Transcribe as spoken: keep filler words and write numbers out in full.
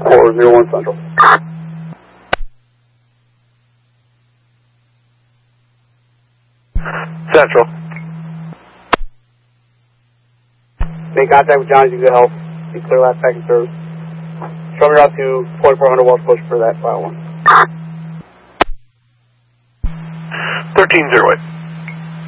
four zero one Central. Central. Make contact with Johnny to get help. Be clear last second service. Show me route to forty-four hundred West push for that file one. thirteen zero eight.